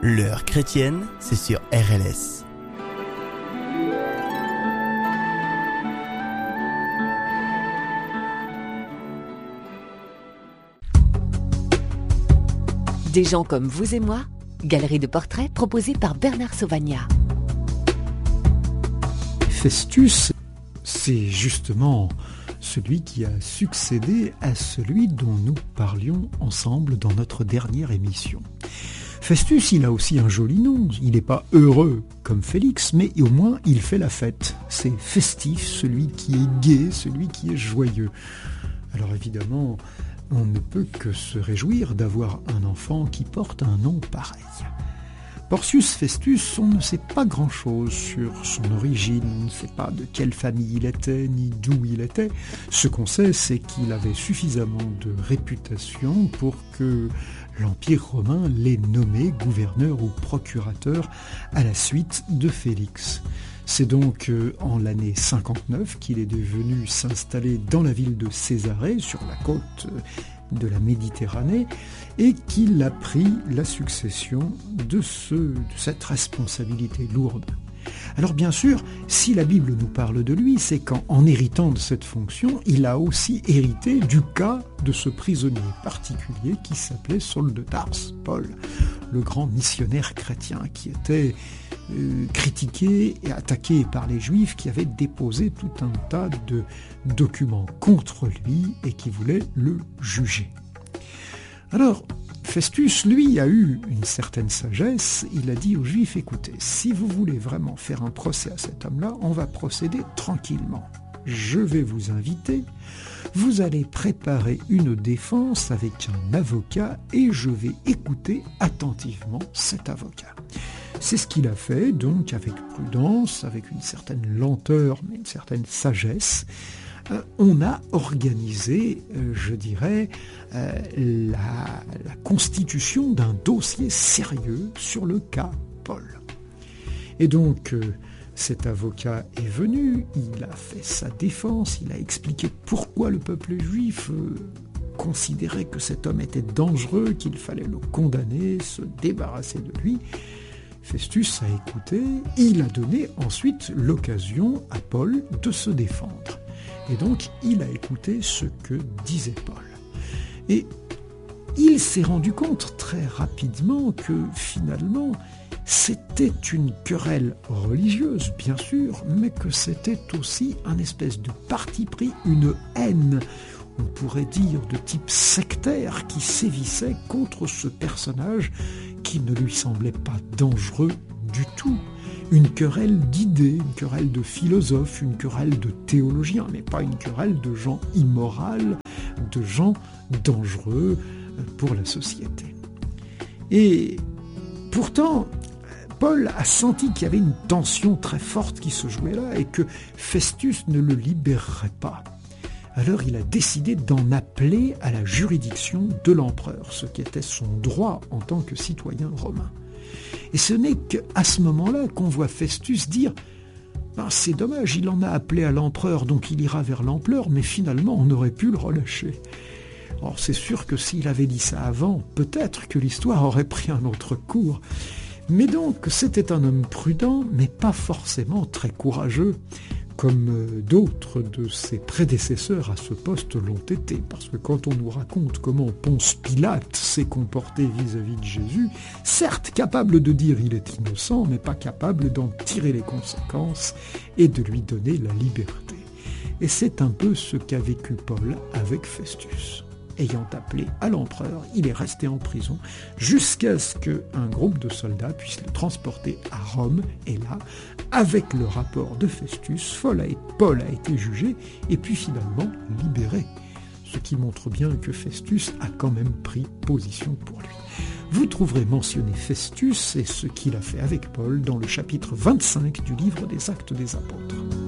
L'heure chrétienne, c'est sur RLS. Des gens comme vous et moi, galerie de portraits proposée par Bernard Sauvagnat. Festus, c'est justement celui qui a succédé à celui dont nous parlions ensemble dans notre dernière émission. Festus, il a aussi un joli nom. Il n'est pas heureux comme Félix, mais au moins il fait la fête. C'est festif, celui qui est gai, celui qui est joyeux. Alors évidemment, on ne peut que se réjouir d'avoir un enfant qui porte un nom pareil. Porcius Festus, on ne sait pas grand-chose sur son origine, on ne sait pas de quelle famille il était, ni d'où il était. Ce qu'on sait, c'est qu'il avait suffisamment de réputation pour que l'Empire romain l'ait nommé gouverneur ou procurateur à la suite de Félix. C'est donc en l'année 59 qu'il est devenu s'installer dans la ville de Césarée, sur la côte de la Méditerranée, et qu'il a pris la succession de cette responsabilité lourde. Alors bien sûr, si la Bible nous parle de lui, c'est qu'en héritant de cette fonction, il a aussi hérité du cas de ce prisonnier particulier qui s'appelait Saul de Tarse, Paul, le grand missionnaire chrétien qui était critiqué et attaqué par les Juifs qui avaient déposé tout un tas de documents contre lui et qui voulaient le juger. Alors, Festus, lui, a eu une certaine sagesse. Il a dit aux Juifs, écoutez, si vous voulez vraiment faire un procès à cet homme-là, on va procéder tranquillement. Je vais vous inviter, vous allez préparer une défense avec un avocat et je vais écouter attentivement cet avocat. C'est ce qu'il a fait, donc avec prudence, avec une certaine lenteur, mais une certaine sagesse. On a organisé, je dirais, la constitution d'un dossier sérieux sur le cas Paul. Et donc, cet avocat est venu, il a fait sa défense, il a expliqué pourquoi le peuple juif considérait que cet homme était dangereux, qu'il fallait le condamner, se débarrasser de lui. Festus a écouté, il a donné ensuite l'occasion à Paul de se défendre. Et donc, il a écouté ce que disait Paul. Et il s'est rendu compte très rapidement que finalement, c'était une querelle religieuse, bien sûr, mais que c'était aussi un espèce de parti pris, une haine, on pourrait dire de type sectaire, qui sévissait contre ce personnage qui ne lui semblait pas dangereux du tout. Une querelle d'idées, une querelle de philosophes, une querelle de théologiens, mais pas une querelle de gens immoraux, de gens dangereux pour la société. Et pourtant, Paul a senti qu'il y avait une tension très forte qui se jouait là et que Festus ne le libérerait pas. Alors il a décidé d'en appeler à la juridiction de l'empereur, ce qui était son droit en tant que citoyen romain. Et ce n'est qu'à ce moment-là qu'on voit Festus dire « C'est dommage, il en a appelé à l'empereur, donc il ira vers l'empereur, mais finalement on aurait pu le relâcher. » Alors c'est sûr que s'il avait dit ça avant, peut-être que l'histoire aurait pris un autre cours. Mais donc c'était un homme prudent, mais pas forcément très courageux, comme d'autres de ses prédécesseurs à ce poste l'ont été. Parce que quand on nous raconte comment Ponce Pilate s'est comporté vis-à-vis de Jésus, certes capable de dire il est innocent, mais pas capable d'en tirer les conséquences et de lui donner la liberté. Et c'est un peu ce qu'a vécu Paul avec Festus. Ayant appelé à l'empereur, il est resté en prison jusqu'à ce qu'un groupe de soldats puisse le transporter à Rome. Et là, avec le rapport de Festus, Paul a été jugé et puis finalement libéré. Ce qui montre bien que Festus a quand même pris position pour lui. Vous trouverez mentionné Festus et ce qu'il a fait avec Paul dans le chapitre 25 du livre des Actes des Apôtres.